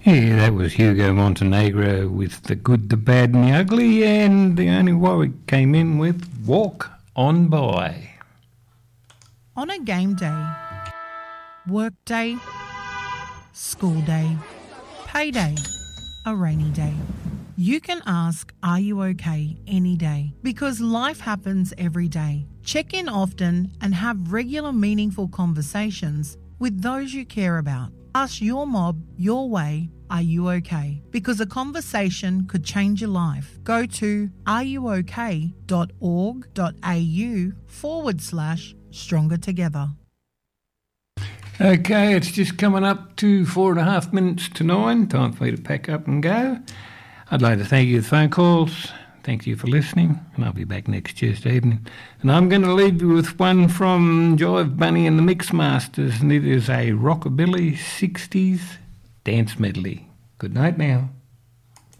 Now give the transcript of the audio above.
Yeah, that was Hugo Montenegro with The Good, the Bad and the Ugly, and the only Warwick came in with Walk On By. On a game day, work day, school day, payday, a rainy day, you can ask, are you okay, any day, because life happens every day. Check in often and have regular meaningful conversations with those you care about. Ask your mob your way, are you okay? Because a conversation could change your life. Go to areyouok.org.au/stronger together. Okay, it's just coming up to 4.5 minutes to 9. Time for me to pack up and go. I'd like to thank you for the phone calls. Thank you for listening, and I'll be back next Tuesday evening. And I'm going to leave you with one from Jive Bunny and the Mixmasters, and it is a Rockabilly 60s dance medley. Good night now.